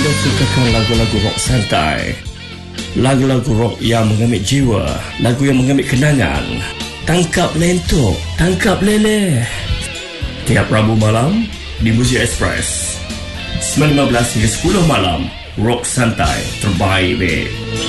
Anda sukakan lagu-lagu rock santai, lagu-lagu rock yang mengambil jiwa, lagu yang mengambil kenangan. Tangkap lentok, tangkap leleh. Tiap Rabu malam di Muzik Express 9:15 hingga 10 malam. Rock santai terbaik, babe.